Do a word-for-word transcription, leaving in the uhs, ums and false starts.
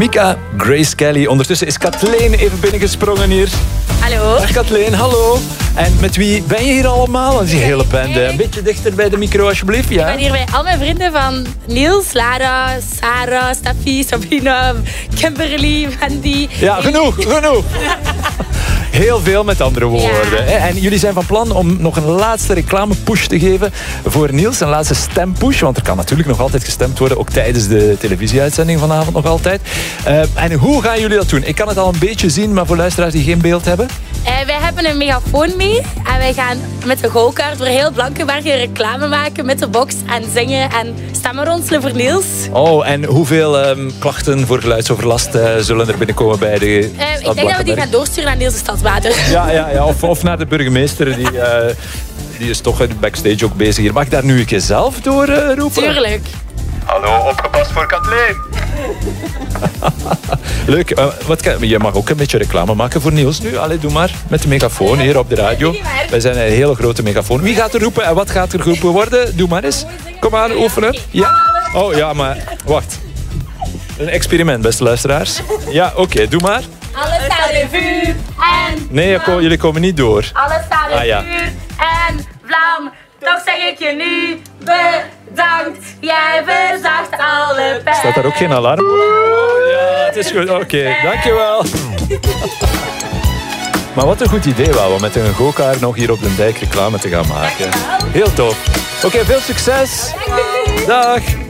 Mika, Grace Kelly. Ondertussen is Kathleen even binnengesprongen hier. Hallo. Dag Kathleen, hallo. En met wie ben je hier allemaal? Dat is die hele bende. Een beetje dichter bij de micro, alsjeblieft. Ja. Ik ben hier bij al mijn vrienden van Niels, Lara, Sarah, Steffi, Sabine, Kimberly, Wendy. Ja, genoeg, genoeg. Heel veel met andere woorden. Ja. En jullie zijn van plan om nog een laatste reclamepush te geven voor Niels. Een laatste stempush, want er kan natuurlijk nog altijd gestemd worden. Ook tijdens de televisieuitzending vanavond nog altijd. Uh, en hoe gaan jullie dat doen? Ik kan het al een beetje zien, maar voor luisteraars die geen beeld hebben. Uh, wij hebben een megafoon mee. En wij gaan met de go-kart door heel Blankenbergen reclame maken met de box. En zingen en stemmen ronselen voor Niels. Oh, en hoeveel um, klachten voor geluidsoverlast uh, zullen er binnenkomen bij de uh, Ik denk dat we die gaan doorsturen naar Niels de Stadswater. Ja, ja, ja. Of, of naar de burgemeester. Die, uh, die is toch backstage ook bezig hier. Mag ik daar nu een keer zelf door uh, roepen? Tuurlijk. Hallo, opgepast voor Kathleen. Leuk. Uh, wat kan, je mag ook een beetje reclame maken voor Niels nu. Allee, doe maar. Met de megafoon hier op de radio. Wij zijn een hele grote megafoon. Wie gaat er roepen en wat gaat er geroepen worden? Doe maar eens. Kom aan, oefenen. Ja. Oh ja, maar wacht. Een experiment, beste luisteraars. Ja, oké, okay, doe maar. Alles staat in vuur en... Nee, jullie komen niet door. Alles staat in ah, ja. vuur en vlam. Toch zeg ik je nu bedankt. Jij verzacht alle pijn. Staat daar ook geen alarm? Oh, ja, het is goed. Oké, okay, dankjewel. Maar wat een goed idee wel, om met een go-kart nog hier op de dijk reclame te gaan maken. Heel tof. Oké, okay, veel succes. Dag.